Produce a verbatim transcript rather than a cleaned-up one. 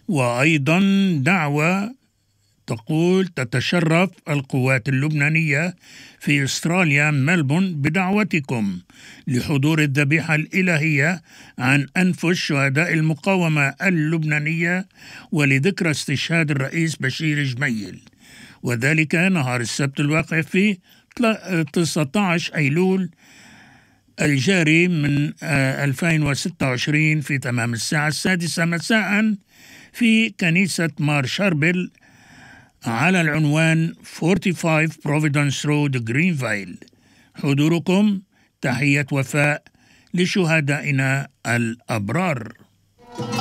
وأيضا دعوة تقول: تتشرف القوات اللبنانية في أستراليا ملبون بدعوتكم لحضور الذبيحة الإلهية عن أنفس شهداء المقاومة اللبنانية ولذكرى استشهاد الرئيس بشير جميل، وذلك نهار السبت الواقع في تسعة عشر أيلول الجاري من ألفين وستة وعشرين في تمام الساعة السادسة مساء في كنيسة مار شاربل على العنوان خمسة وأربعين Providence Road Greenville. حضوركم تحية وفاء لشهدائنا الأبرار.